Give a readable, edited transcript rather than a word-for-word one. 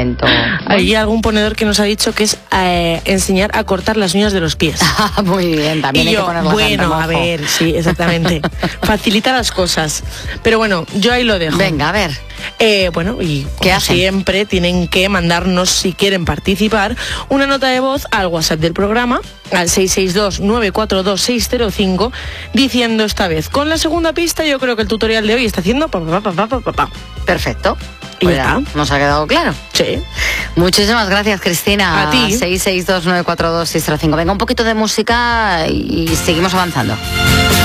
momento. Hay algún ponedor que nos ha dicho que es enseñar a cortar las uñas de los pies. Muy bien, también hay que ponerlo bueno, a ver, sí, exactamente. Facilita las cosas. Pero bueno, yo ahí lo dejo. Venga, a ver. Bueno, y ¿Qué como hacen? siempre tienen que mandarnos, si quieren participar, una nota de voz al WhatsApp del programa, al 662-942-605, diciendo esta vez, con la segunda pista yo creo que el tutorial de hoy está haciendo Perfecto. Y Pues ya está. ¿Nos ha quedado claro? Sí. Muchísimas gracias, Cristina. A ti. 662-942-605. Venga, un poquito de música y seguimos avanzando.